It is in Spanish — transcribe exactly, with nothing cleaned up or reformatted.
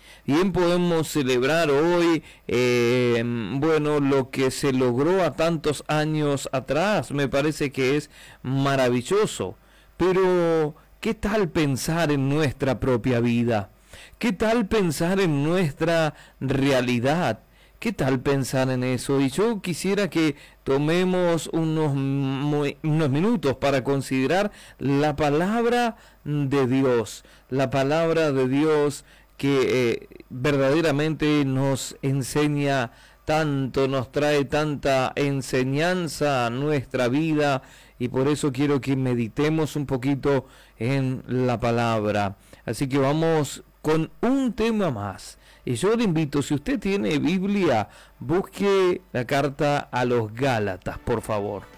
Bien podemos celebrar hoy, eh, bueno, lo que se logró a tantos años atrás, me parece que es maravilloso, pero ¿qué tal pensar en nuestra propia vida? ¿Qué tal pensar en nuestra realidad? ¿Qué tal pensar en eso? Y yo quisiera que tomemos unos, unos minutos para considerar la palabra de Dios, la palabra de Dios que eh, verdaderamente nos enseña tanto, nos trae tanta enseñanza a nuestra vida, y por eso quiero que meditemos un poquito en la palabra. Así que vamos con un tema más. Y yo le invito, si usted tiene Biblia, busque la carta a los Gálatas, por favor.